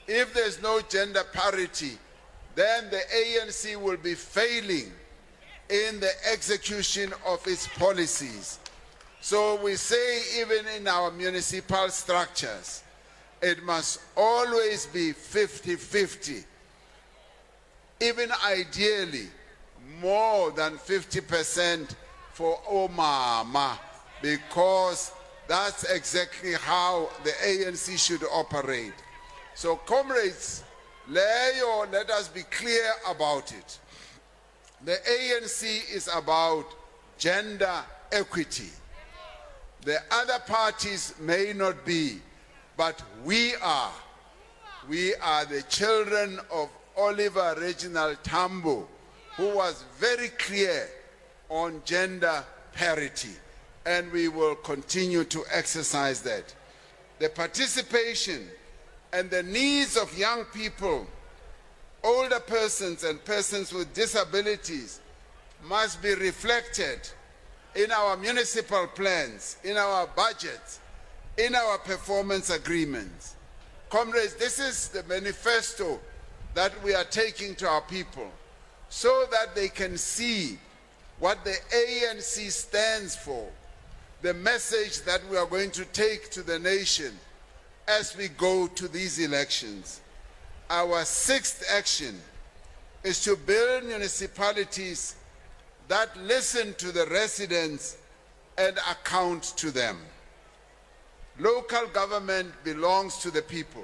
If there's no gender parity, then the ANC will be failing in the execution of its policies. So we say, even in our municipal structures, it must always be 50-50. Even ideally, more than 50% for Omama, because that's exactly how the ANC should operate. So comrades, let us be clear about it. The ANC is about gender equity. The other parties may not be, but we are. We are the children of Oliver Reginald Tambo, who was very clear on gender parity, and we will continue to exercise that. The participation and the needs of young people, older persons and persons with disabilities must be reflected in our municipal plans, in our budgets, in our performance agreements. Comrades, this is the manifesto that we are taking to our people so that they can see what the ANC stands for, the message that we are going to take to the nation as we go to these elections. Our sixth action is to build municipalities that listen to the residents and account to them. Local government belongs to the people.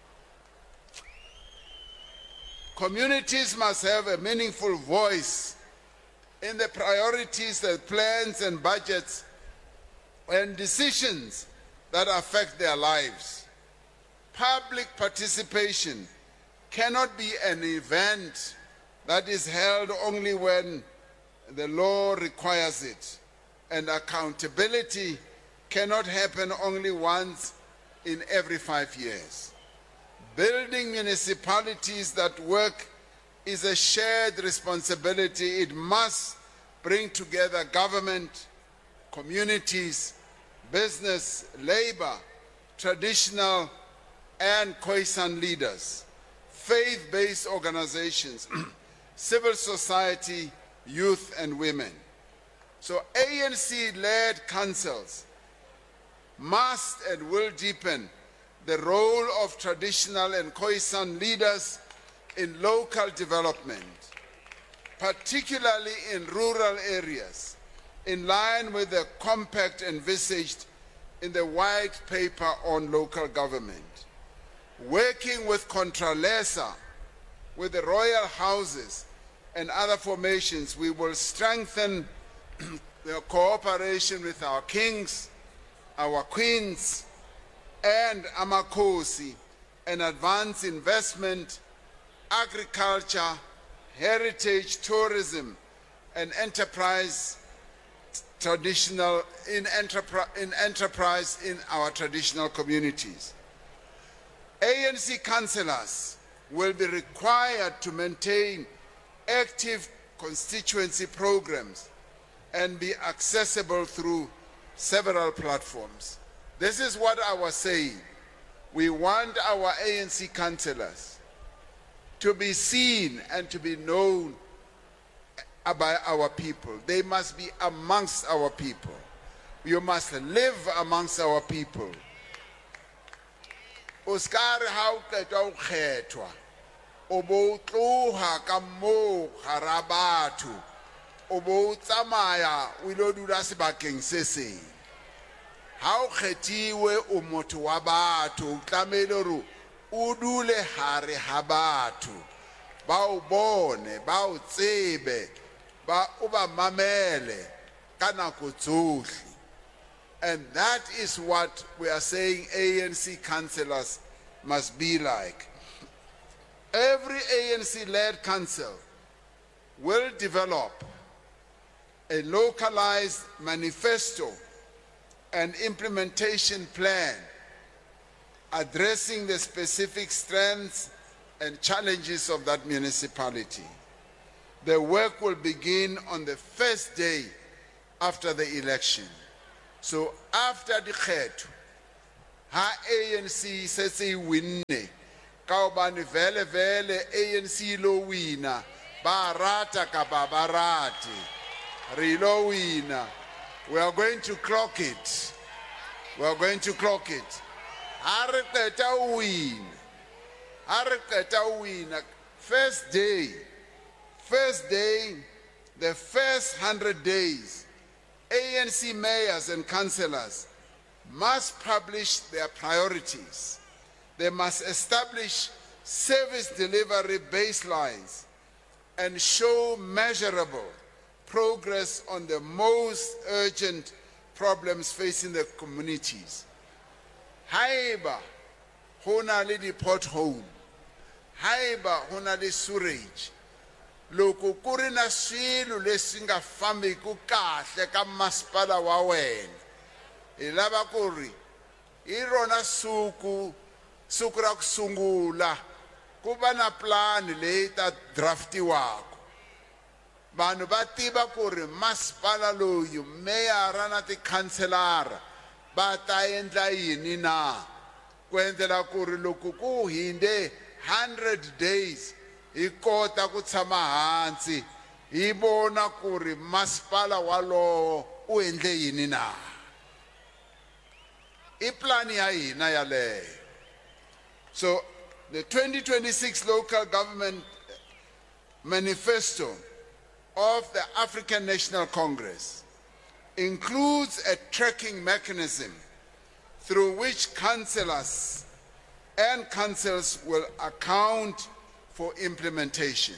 Communities must have a meaningful voice in the priorities, the plans and budgets and decisions that affect their lives. Public participation cannot be an event that is held only when the law requires it, and accountability cannot happen only once in every 5 years. Building municipalities that work is a shared responsibility. It must bring together government, communities, business, labor, traditional and Khoisan leaders, faith-based organizations, civil society, youth and women. So ANC-led councils must and will deepen the role of traditional and Khoisan leaders in local development, particularly in rural areas, in line with the compact envisaged in the white paper on local government. Working with Contralesa, with the royal houses and other formations, we will strengthen the cooperation with our kings, our queens, and Amakosi, and advance investment, agriculture, heritage, tourism, and enterprise in our traditional communities. ANC councillors will be required to maintain active constituency programs and be accessible through several platforms. This is what I was saying. We want our ANC councillors to be seen and to be known by our people. They must be amongst our people. You must live amongst our people. Oscar how ka khetwa obo tloha ka mo harabatu obo tsamaya o ilo dula sebakeng se seng. Ha o kgethiwe o motho wa batho o tlamehile hore o dule hare ha batho ba o bone ba o tsebe ba o ba mamele ka nako tsohle. And that is what we are saying ANC councillors must be like. Every ANC-led council will develop a localized manifesto and implementation plan addressing the specific strengths and challenges of that municipality. The work will begin on the first day after the election. So after the khetho, ha ANC setse winne kaobani vele ANC lo wina barata ka babarati rilo wina. We are going to clock it. We are going to clock it. Ariketa win. First day, the first 100 days, ANC mayors and councillors must publish their priorities. They must establish service delivery baselines and show measurable progress on the most urgent problems facing the communities. Haiba, hona le di pothole. Haiba, hona le sewerage. Loko kuri na swilo leswi nga fambi ku kahle ka masipala wa wena. Hi lava ku ri hi rona suku ra ku sungula ku va na plan leyi ta draftiwaka. Vanhu va tiva ku ri masipala loyu meyara na tikhanselara va ta endla yini na ku endlela ku ri loko ku hinde 100 days hi kota ku tshama hansi hi vona ku ri masipala walowo u endle yini na. I plan ya hina yaleyo. So the 2026 local government manifesto of the African National Congress includes a tracking mechanism through which councillors and councils will account for implementation.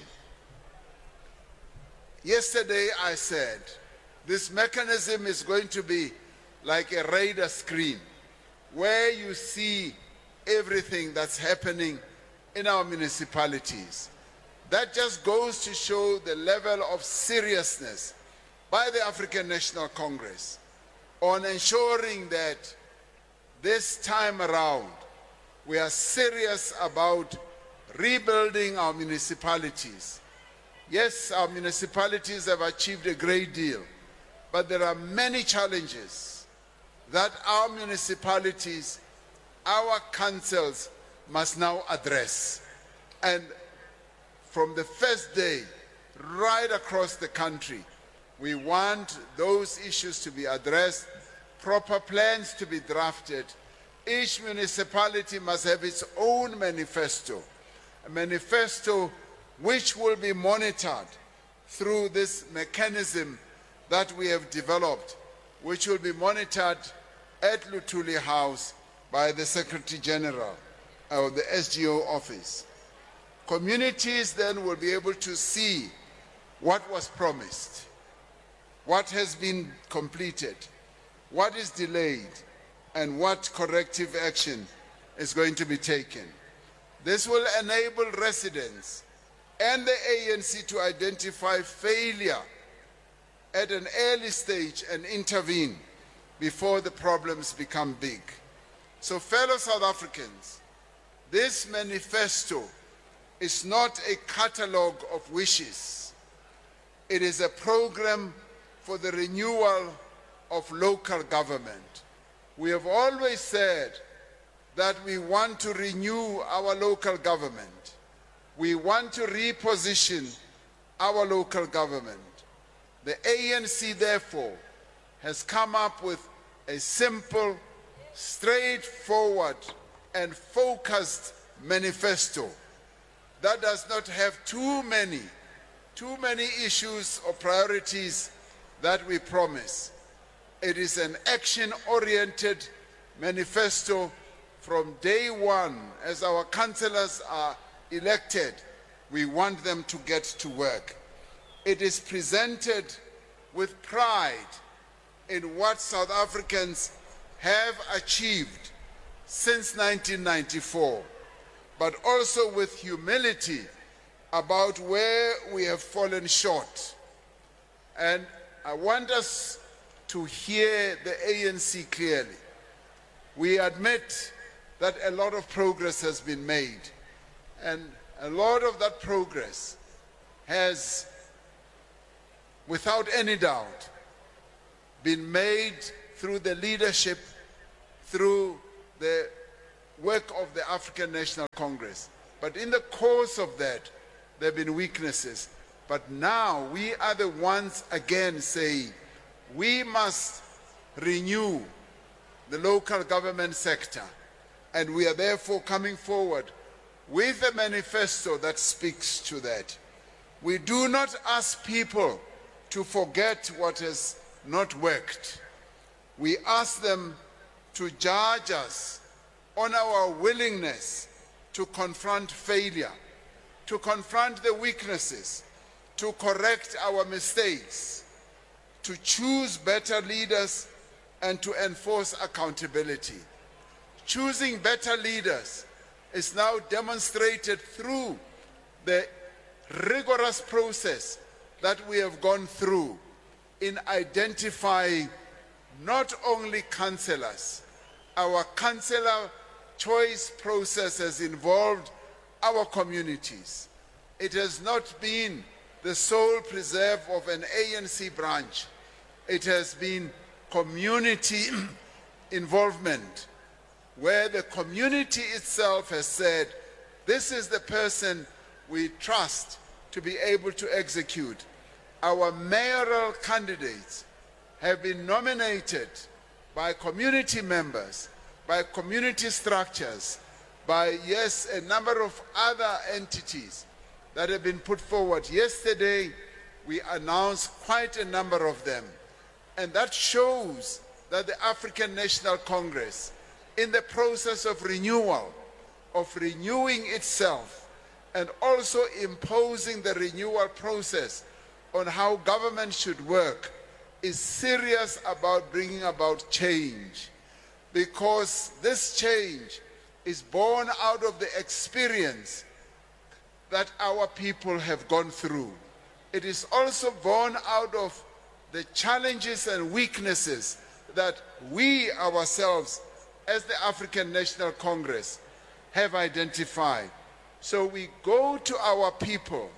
Yesterday I said this mechanism is going to be like a radar screen where you see everything that's happening in our municipalities. That just goes to show the level of seriousness by the African National Congress on ensuring that this time around we are serious about rebuilding our municipalities. Yes, our municipalities have achieved a great deal, but there are many challenges that our municipalities, our councils must now address. And from the first day, right across the country, we want those issues to be addressed, proper plans to be drafted. Each municipality must have its own manifesto, a manifesto which will be monitored through this mechanism that we have developed, which will be monitored at Luthuli House by the Secretary General of the SGO office. Communities then will be able to see what was promised, what has been completed, what is delayed, and what corrective action is going to be taken. This will enable residents and the ANC to identify failure at an early stage and intervene before the problems become big. So, fellow South Africans, this manifesto is not a catalogue of wishes. It is a program for the renewal of local government. We have always said that we want to renew our local government. We want to reposition our local government. The ANC, therefore, has come up with a simple, straightforward, and focused manifesto that does not have too many issues or priorities that we promise. It is an action-oriented manifesto from day one. As our councillors are elected, we want them to get to work. It is presented with pride in what South Africans have achieved since 1994, but also with humility about where we have fallen short. And I want us to hear the ANC clearly. We admit that a lot of progress has been made, and a lot of that progress has, without any doubt, been made through the leadership, through the work of the African National Congress. But in the course of that, there have been weaknesses. But now we are the ones again saying we must renew the local government sector. And we are therefore coming forward with a manifesto that speaks to that. We do not ask people to forget what has not worked. We ask them to judge us on our willingness to confront failure, to confront the weaknesses, to correct our mistakes, to choose better leaders, and to enforce accountability. Choosing better leaders is now demonstrated through the rigorous process that we have gone through in identifying not only councillors. Our councillor choice process has involved our communities. It has not been the sole preserve of an ANC branch. It has been community involvement, where the community itself has said, this is the person we trust to be able to execute. Our mayoral candidates have been nominated by community members, by community structures, by, yes, a number of other entities that have been put forward. Yesterday, we announced quite a number of them. And that shows that the African National Congress, in the process of renewal, of renewing itself, and also imposing the renewal process on how government should work, is serious about bringing about change. Because this change is born out of the experience that our people have gone through. It is also born out of the challenges and weaknesses that we ourselves, as the African National Congress, have identified. So we go to our people,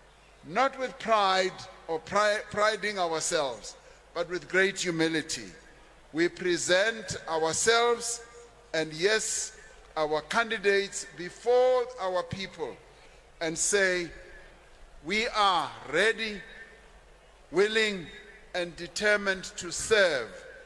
not with pride or priding ourselves, but with great humility. We present ourselves and, yes, our candidates before our people and say, we are ready, willing, and determined to serve,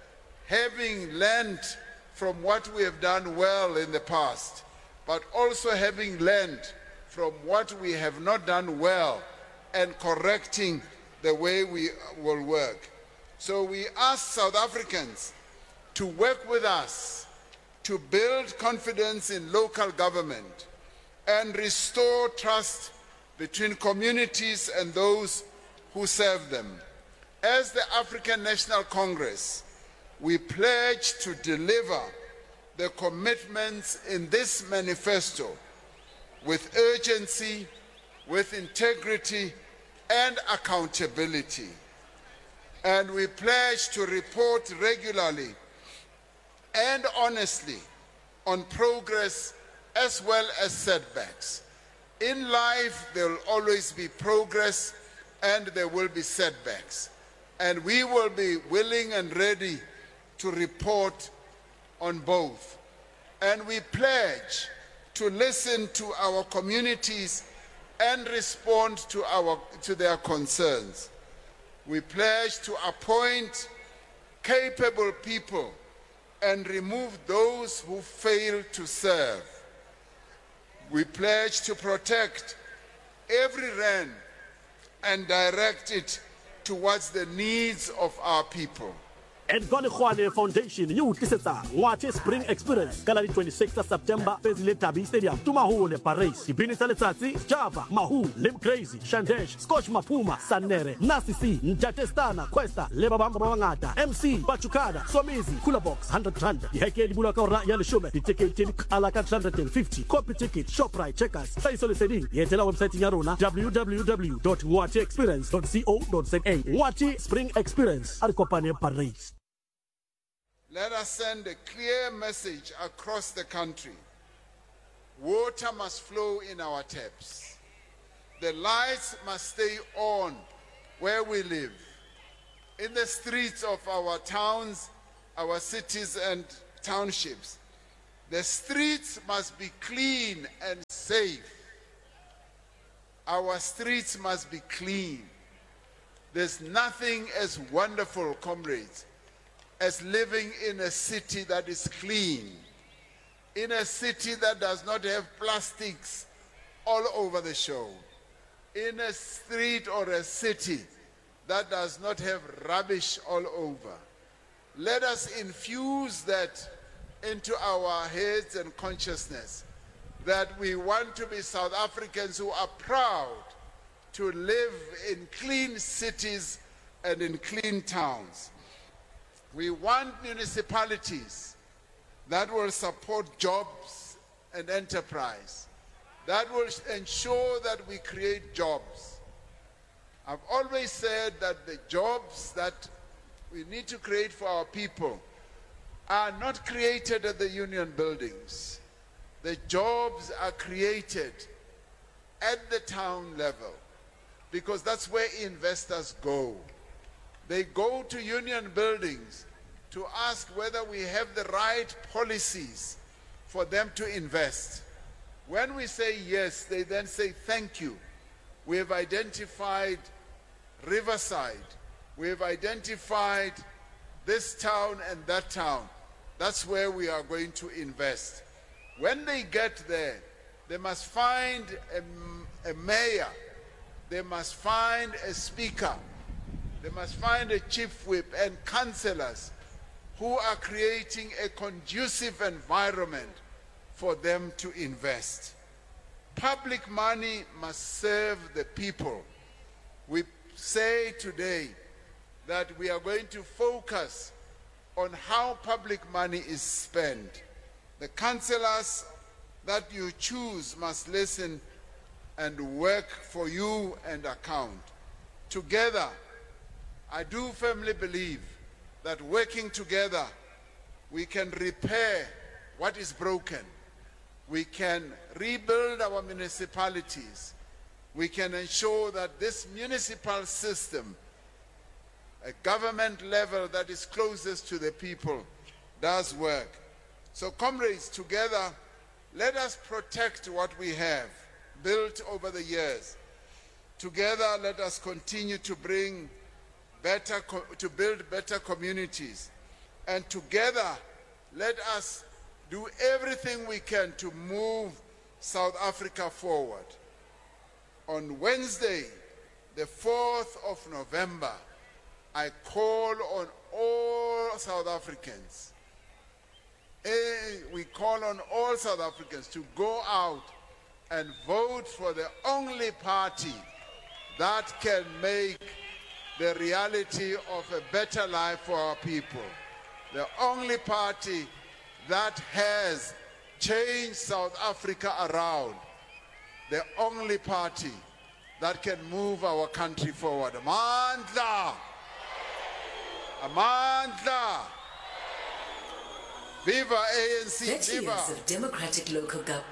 having learned from what we have done well in the past, but also having learned from what we have not done well and correcting the way we will work. So we ask South Africans to work with us to build confidence in local government and restore trust between communities and those who serve them. As the African National Congress, we pledge to deliver the commitments in this manifesto with urgency, with integrity, and accountability. And we pledge to report regularly and honestly on progress as well as setbacks. In life, there will always be progress and there will be setbacks. And we will be willing and ready to report on both. And we pledge to listen to our communities and respond to their concerns. We pledge to appoint capable people and remove those who fail to serve. We pledge to protect every rand and direct it towards the needs of our people. And Gonekwane Foundation you tlisetsa Ngwache Spring Experience ka la 26 September Pezile Tabi Stadium Tumahole Paris Dipini tsa letsatsi Java Mahu Lim Crazy Shandesh Scotch Mapuma Sanere Nasisi Njatestana Questa Leba Bamba Bangata MC Bachukada Somizi Kula Box 100 rand Iheke libula ka ora ya leshume ticket ala ka 150 copy ticket Shoprite checkers Saiso leseding yetela website ya rona www.ngwacheexperience.co.za Ngwache Spring Experience Arikopane Paris. Let us send a clear message across the country. Water must flow in our taps. The lights must stay on where we live. In the streets of our towns, our cities and townships. The streets must be clean and safe. Our streets must be clean. There's nothing as wonderful, comrades, as living in a city that is clean, in a city that does not have plastics all over the show, in a street or a city that does not have rubbish all over. Let us infuse that into our heads and consciousness, that we want to be South Africans who are proud to live in clean cities and in clean towns. We want municipalities that will support jobs and enterprise, that will ensure that we create jobs. I've always said that the jobs that we need to create for our people are not created at the union buildings. The jobs are created at the town level, because that's where investors go. They go to union buildings to ask whether we have the right policies for them to invest. When we say yes, they then say thank you. We have identified Riverside. We have identified this town and that town. That's where we are going to invest. When they get there, they must find a mayor. They must find a speaker. They must find a chief whip and councillors who are creating a conducive environment for them to invest. Public money must serve the people. We say today that we are going to focus on how public money is spent. The councillors that you choose must listen and work for you and account. Together, I do firmly believe that working together, we can repair what is broken. We can rebuild our municipalities. We can ensure that this municipal system, a government level that is closest to the people, does work. So comrades, together, let us protect what we have built over the years. Together, let us continue to build better communities. And together, let us do everything we can to move South Africa forward. On Wednesday, the 4th of November, I call on all South Africans. We call on all South Africans to go out and vote for the only party that can make the reality of a better life for our people. The only party that has changed South Africa around. The only party that can move our country forward. Amandla! Amandla! Viva ANC! 30 years of democratic local government.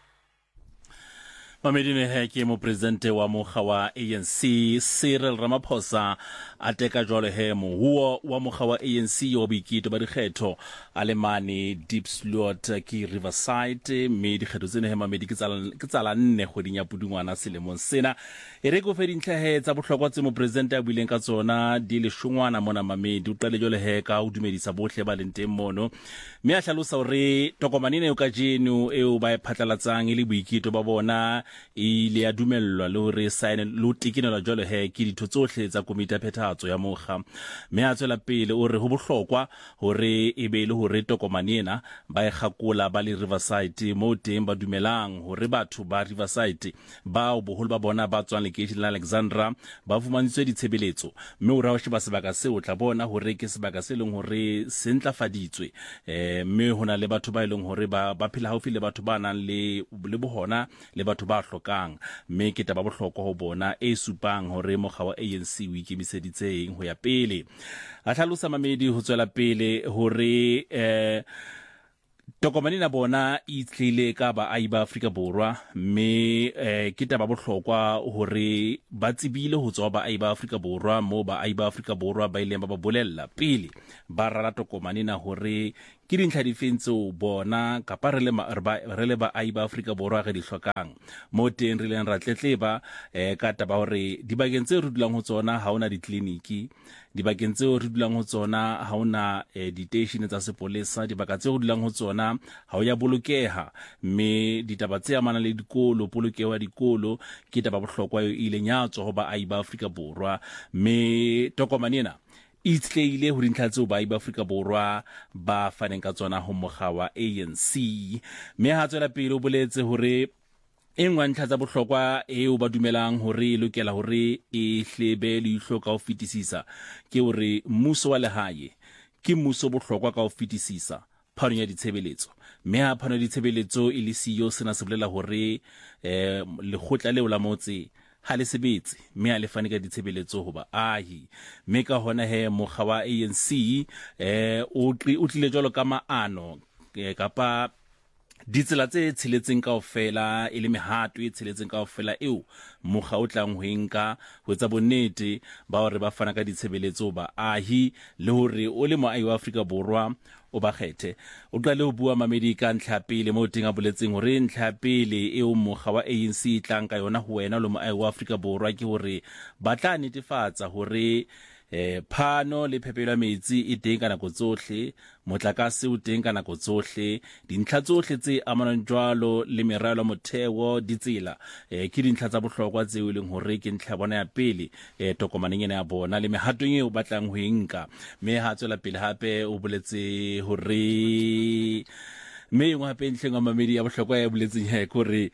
Mamedine Heke mo presidente wa mokga wa ANC Cyril Ramaphosa a teka jwale he mohuo wa mokga wa ANC wa boikito ba dikgetho a le mane Diepsloot ke Riverside mme dikgetho tsene he mamedi ke tsala nne kgweding ya Pudungwana selemong sena e re go fe dintlhahe tsa bohlokwa tse mo presidente a buileng ka tsona di le shungwana mona mamedi o qale jwale he ka o dumedisa bohle ba leng teng mono mme a hlalosa hore tokomane eo ka jeno eo ba e phatlalatsang ile boikito ba bona ile ya dumellwa le hore sign lo tikinela jwale he ke ditho tsohle tsa komiti ya phethahatso ya mokga mme a tswela pele o re ho bohlokwa hore e be le hore tokomane ena ba e kgakola ba le Riverside mo teng ba dumelang hore batho ba Riverside ba o boholo ba bona ba tswang lekeishene la Alexandra ba fumantswe ditshebeletso mme o ra ho sheba sebaka se o tla bona hore ke sebaka se leng hore se ntlafaditswe mme hona le batho ba ileng hore ba phela haufi le batho ba nang le bohona le batho ba hlokang mme ke taba bohlokwa ho bona e supang hore mokga wa ANC o ikemiseditseng ho ya pele a hlalosa mamedi ho tswela pele hore tokomane na bona e tlile ka baahi ba Afrika Borwa mme ke taba bohlokwa hore ba tsebile ho tswa baahi ba Afrika Borwa mo baahi ba Afrika Borwa ba ileng ba bolella pele ba rala tokomane na hore ke dintlha difeng tseo bona kapa re le baahi ba Afrika Borwa re di hlokang mo teng re leng ra tletleba ka taba hore dibakeng tseo re dulang ho tsona ha ona ditleliniki, dibakeng tseo re dulang ho tsona ha ona di-station tsa sepolesa, dibaka tseo re dulang ho tsona ha o ya bolokeha, mme ditaba tse amanang le dikolo, polokeho ya dikolo ke taba bohlokwa eo ileng ya tswa ho baahi ba Afrika Borwa. Mme tokomane ena itshetlehile ho dintlha tseo baahi ba Afrika Borwa ba faneng ka tsona ho mokga wa ANC, mme ha tswela pele o boletse hore e nngwe ntlha tsa bohlokwa eo ba dumelang hore e lokela hore e hlebe leihlo ka ho fetisisa ke hore mmuso wa lehae ke mmuso bohlokwa ka ho fetisisa phanong ya ditshebeletso, mme ha phano ya ditshebeletso e le siyo sena se bolela hore lekgotla leo la motse ha le sebetse mme ha le fane ka ditshebeletso ho baahi. Mme ka hona mokga wa ANC o tlile jwalo ka maano kapa ditsela tse tsheletseng kaofela e le mehato e tsheletseng kaofela eo mokga o tlang ho enka ho etsa bonnete ba hore ba fana ka ditshebeletso baahi le hore o le moahi wa Afrika Borwa o ba kgethe. O qale ho bua mamedi ka ntlha pele mo teng a boletseng hore ntlha pele eo mokga wa ANC tlang ka yona ho wena le moahi wa Afrika Borwa ke hore ba tla netefatsa hore phano le phepelo ya metsi e teng ka nako tsohle, motlakase o teng ka nako tsohle, dintlha tsohle tse amanang jwalo le meralo ya motheo ditsela ke dintlha tsa bohlokwa tseo leng hore ke ntlha bona ya pele tokomaneng ena ya bona le mehatong eo batlang ho enka. Mme ha tswela pele hape o boletse hore mme engwe hape ntlheng wa mamedi ya bohlokwa ya boletseng kore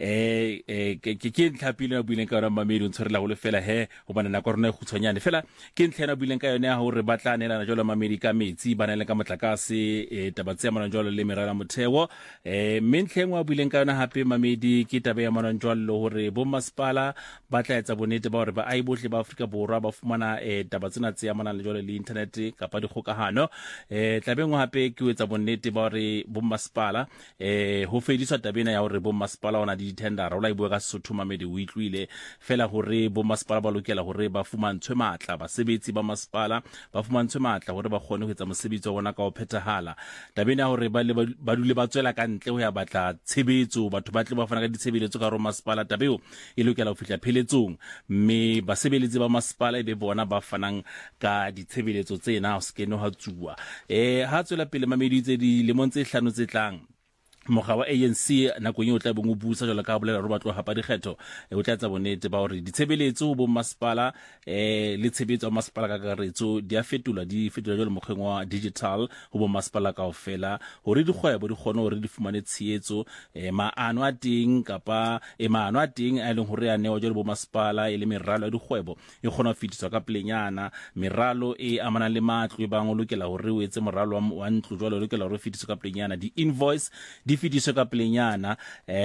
ke ntlha pele ya buileng ka yona mamedi o ntshwarela go le fela hobane nako rona e khutshwanyane fela ke ntlha ya buileng ka yone ya hore ba tla neelana jwalo mamedi ka metsi ba nele ka motlakase taba tse amanang jwalo le meralo ya motheo. Mme ntlheng wa buileng ka yona hape mamedi ke taba ya amanang jwalo hore bo masepala ba tla etsa bonnete ba hore baahi bohle ba Afrika Borwa ba fumana taba tsena tse amanang le jwalo le internet kapa dikgokahano. Tlabeng hape ke ho etsa bonnete ba hore bo masepala ho fediswa tabena ya hore bo masepala ona di tendera o la ibua ka Sesotho mamedi o itlwile fela hore bo masepala ba lokela hore ba fumantshwe matla, basebetsi ba masepala ba fumantshwe matla hore ba kgone ho etsa mosebetsi wa bona ka ho phethahala. Tabena ya hore ba dule ba tswela ka ntle ho ya batla tshebetso, batho ba tle ba fana ka ditshebeletso ka hore masepala tabeo e lokela ho fihla pheletsong, mme basebeletsi ba masepala be bona ba fanang ka ditshebeletso tsena ho skeno ha tsuwa. Ha tswela pele mamedi tse di lemong tse 5 tse tlang mokga wa ANC nakong eo tla beng o busa jwalo ka bolela hore ba tlo hapa dikgetho o tla etsa bonnete ba hore ditshebeletso bo masepala le tshebetso ya masepala ka karetso di a fetolwa jwalo mokgeng wa digital ho bo masepala kaofela hore dikgwebo di kgone hore di fumane tshehetso maano a teng kapa maano a teng a leng hore a newa jwalo bo masepala e le meralo ya dikgwebo e kgona ho fetiswa ka pelenyana, meralo e amanang le matlo e bang o lokela hore o etse moralo wa ntlo jwalo o lokela hore o fetiswe ka pelenyana, di-invoice di fetiso ka pelenyana.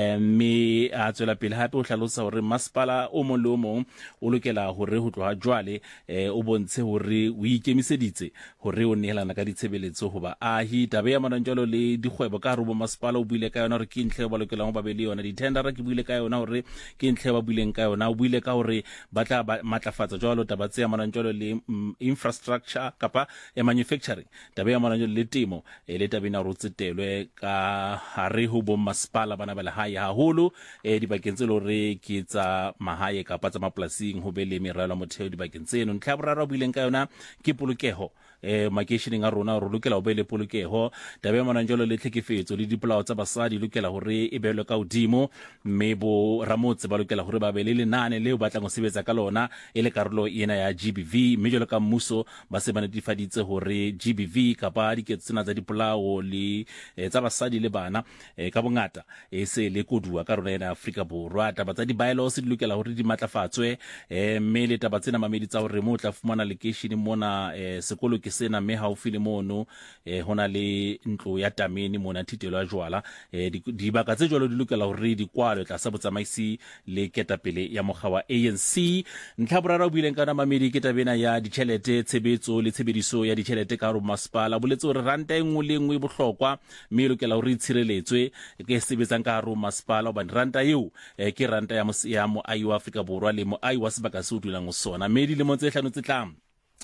Mme a tswela pele hape o hlalosa hore masepala o mong le o mong o lokela hore ho tloha jwale o bontshe hore o ikemiseditse hore o nehelana ka ditshebeletso ho baahi. Tabe ya manang jwalo le dikgwebo ka hare bo masepala o buile ka yona hore ke ntlhe ba lokelang ho ba be le yona, ditendera ke buile ka yona hore ke ntlhe ba buileng ka yona, o buile ka hore ba tla matlafatsa jwalo taba tse ya manang jwalo le infrastructure kapa manufacturing, tabe ya manang jwalo le temo le tabena hore o tsetelwe ka hare ho bo masepala bana ba lehae haholo dibakeng tse lore ke tsa mahae kapa tsa mapolasing ho be le meralo ya motheo dibakeng tseno. Ntlha boraro buileng ka yona ke polokeho makeisheneng a rona re lokela ho be le polokeho, tabe ya manang jwalo le tlhekefetso le dipolao tsa basadi lokela hore e belwe ka hodimo, mme bo ramotse ba lokela hore ba be le lenane leo ba tlang ho sebetsa ka lona e le karolo ena ya GBV, mme jwalo ka mmuso ba se ba netefaditse hore GBV kapa diketso tsena tsa dipolao le tsa basadi le bana ka bongata se le kodua ka rona ena ya Afrika Borwa. Taba tsa di-bylaws di lokela hore di matlafatswe, mme le taba tsena mamedi tsa hore mo tla fumana location mona sekolo ke sena mme haufi le mono hona le ntlo ya tameni mona thitelo ya jwala dibaka tse jwalo di lokela hore di kwalwe tlasa botsamaisi le ketapele ya mokga wa ANC. Ntlha boraro buileng ka mamedi ke tabena ya ditjhelete, tshebetso le tshebediso ya ditjhelete ka hare masepala, boletse hore ranta e nngwe le nngwe bohlokwa mme lokela hore itshireletswe ke sebetsang ka hare masepala hobane ranta eo ke ranta ya moahi wa Afrika Borwa le moahi wa sebaka se o dulang ho sona. Mme dilemong tse 5 tse tlang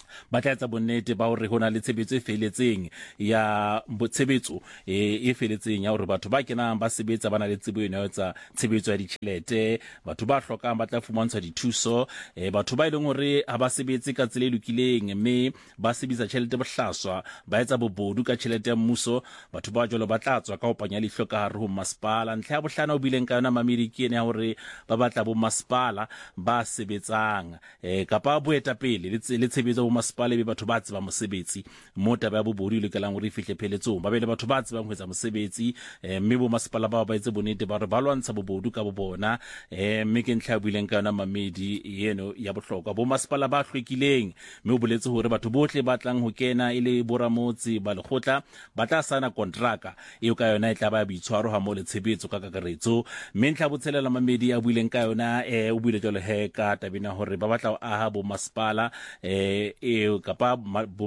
ba tla etsa bonnete ba hore hona le tshebetso e feletseng ya tshebetso e feletseng ya hore batho ba kenang ba sebetsa bana le tsebo ena ya tsa tshebetso ya ditjhelete, batho ba hlokang ba tla fumantshwa dithuso, batho ba ileng hore ha ba sebetse ka tsela e lokileng mme ba sebetsa tjhelete bohlaswa, ba etsa bobodu ka tjhelete ya mmuso, batho ba jwalo ba tla tswa ka ho panya leihlo ka hare ho masepala. Ntlha ya bohlano o bileng ka yona Mamedi ke ena ya hore ba batla bo masepala ba sebetsang kapa boetapele le tshebetso bo masepala be batho ba tseba mosebetsi mo taba ya bobodu le kelang hore fihle pheletsong, ba be le batho ba tsebang ho etsa mosebetsi mme bo masepala ba etse bonnete ba hore ba lwantsha bobodu ka bobona. Mme ke ntlha ya bileng ka yona Mamedi eno ya bohlokwa, bo masepala ba hlwekileng mme o boletse hore batho bohle ba tlang ho kena ile boramotse ba lekgotla ba tla sana kontraka eo ka yona e tla ba boitshwaro ha mo le tshebetso ka kakaretso. Mme ntlha botselela Mamedi a buileng ka yona o buile jalo he ka tabina hore ba batla ho aha bo masepala eo kapa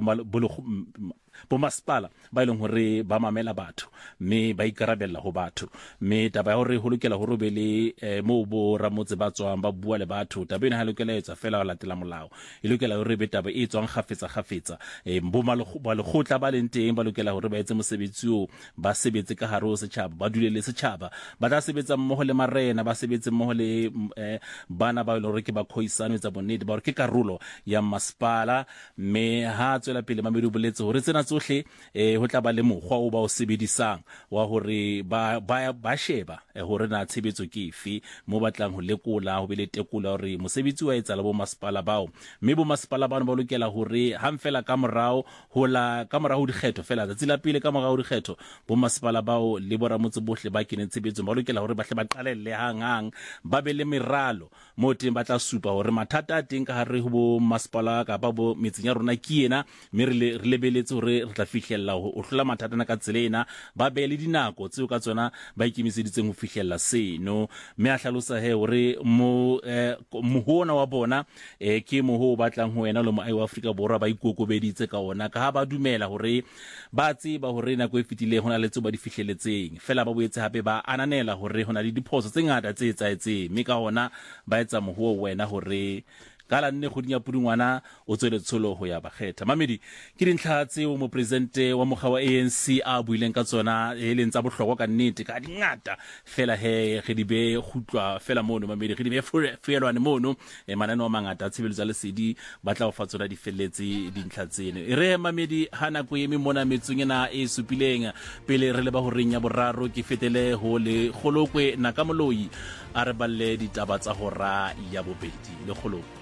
bo masepala ba ileng hore ba mamela batho mme ba ikarabella ho batho, mme taba ya hore ho lokela hore be le mo bo ramotse ba tswang ba bua le batho, taba ena ha lokela etsa fela ho latela molao, e lokela hore be taba e tswang kgafetsa bo lekgotla ba leng teng ba lokela hore ba etse mosebetsi o ba sebetse ka hare ho setjhaba, ba dule le setjhaba, ba tla sebetsa mmoho le marena, ba sebetse mmoho le bana ba ile hore ke ba khoisano etsa bonnete ba hore ke karolo ya masepala. Mme ha tswela pele Mamedi o boletse hore tsena tsohle ho tla ba le mokgwa o ba o sebedisang wa hore ba sheba hore na tshebetso ke efe mo batlang ho lekola ho be le tekola hore mosebetsi wa etsa le bo masepala bao, mme bo masepala bana ba lokela hore hang fela ka morao ho dikgetho fela tsatsi la pele ka morao ho dikgetho bo masepala bao le boramotse bohle ba keneng tshebetso ba lokela hore ba hle ba qalelle hang ba be le meralo mo teng ba tla supa hore mathata a teng ka hare ho bo masepala ka ba bo metseng ya rona ke ena, mme re lebeletse hore re tla fihlella ho hlola mathata na ka tselena, ba be le dinako tseo ka tsona ba ikemiseditseng ho fihlella seno. Mme a hlalosa he hore mohona wa bona ke moho o batlang ho wena le moahi wa Afrika Borwa ba ikokobeditse ka ona ka ha ba dumela hore ba tseba hore nako e fetileng hona le tseo ba di fihlelletseng, fela ba boetse hape ba ananela hore hona le diphoso tse ngata tse etsaetseng, mme ka hona ba etsa moho wena hore ka la nne kgoding ya Pudungwana o tswele tsholo ho ya bakgetha. Mamedi ke dintlha tseo mopresidente wa mokga wa ANC a buileng ka tsona e leng tsa bohlokwa ka nnete ka dingata fela he re di be khutlwa fela mono Mamedi re di be fuelwane mono manano a mangata a tshebeletso le sedi ba tla o fa tsona di felletse dintlha tseno. E re Mamedi hana ko yemi mona metsong ena e supileng pele re le ba ho reng ya boraro ke fetele ho le kgolokwe na ka moloi a re balle ditaba tsa hora ya bobedi le kgolokwe.